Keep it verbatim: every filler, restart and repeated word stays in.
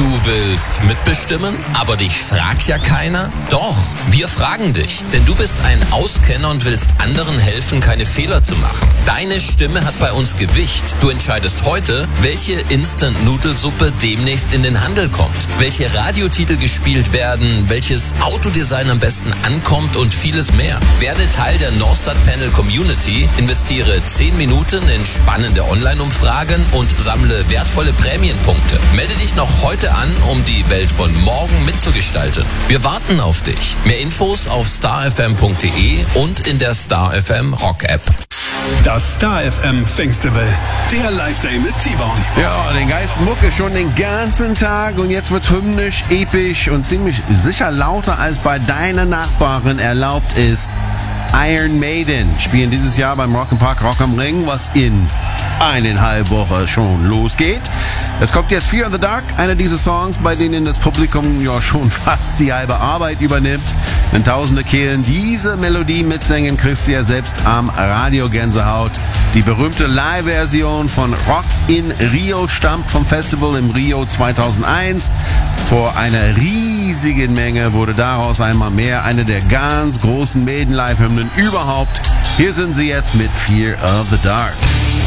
Du willst mitbestimmen, aber dich fragt ja keiner? Doch, wir fragen dich, denn du bist ein Auskenner und willst anderen helfen, keine Fehler zu machen. Deine Stimme hat bei uns Gewicht. Du entscheidest heute, welche Instant-Nudelsuppe demnächst in den Handel kommt, welche Radiotitel gespielt werden, welches Autodesign am besten ankommt und vieles mehr. Werde Teil der Norstart Panel Community, investiere zehn Minuten in spannende Online-Umfragen und sammle wertvolle Prämienpunkte. Melde dich noch heute an, um die Welt von morgen mitzugestalten. Wir warten auf dich. Mehr Infos auf star f m punkt d e und in der Star F M Rock App. Das Star F M Festival, der Live-Day mit T-Bone. Ja, den Geist Mucke schon den ganzen Tag und jetzt wird hymnisch, episch und ziemlich sicher lauter als bei deiner Nachbarin erlaubt ist. Iron Maiden spielen dieses Jahr beim Rock'n'Park Rock am Ring, was in eineinhalb Wochen schon losgeht. Es kommt jetzt Fear in the Dark, einer dieser Songs, bei denen das Publikum ja schon fast die halbe Arbeit übernimmt. Wenn tausende Kehlen diese Melodie mitsingen, kriegst du ja selbst am Radio Gänsehaut. Die berühmte Live-Version von Rock in Rio stammt vom Festival im Rio zweitausendeins. Vor einer riesigen Menge wurde daraus einmal mehr, eine der ganz großen Maiden-Live-Hymnen überhaupt. Hier sind sie jetzt mit Fear of the Dark.